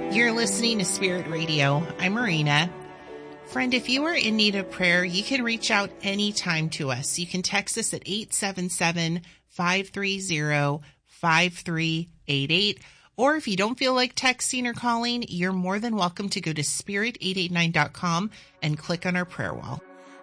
You're listening to Spirit Radio. I'm Marina. Friend, if you are in need of prayer, you can reach out anytime to us. You can text us at 877-530-5388. Or if you don't feel like texting or calling, you're more than welcome to go to spirit889.com and click on our prayer wall.